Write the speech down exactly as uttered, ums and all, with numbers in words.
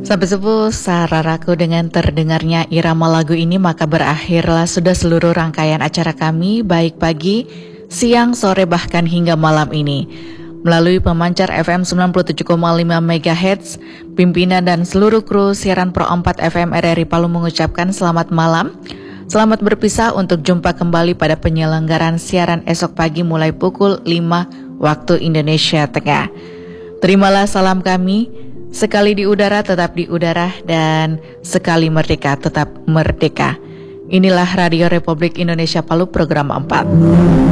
Sampai subuh sararaku, dengan terdengarnya irama lagu ini maka berakhirlah sudah seluruh rangkaian acara kami, baik pagi, siang, sore, bahkan hingga malam ini. Melalui pemancar F M sembilan puluh tujuh koma lima megahertz, pimpinan dan seluruh kru siaran Pro empat F M R R I Palu mengucapkan selamat malam. Selamat berpisah untuk jumpa kembali pada penyelenggaraan siaran esok pagi mulai pukul lima waktu Indonesia Tengah. Terimalah salam kami, sekali di udara tetap di udara, dan sekali merdeka tetap merdeka. Inilah Radio Republik Indonesia Palu program empat.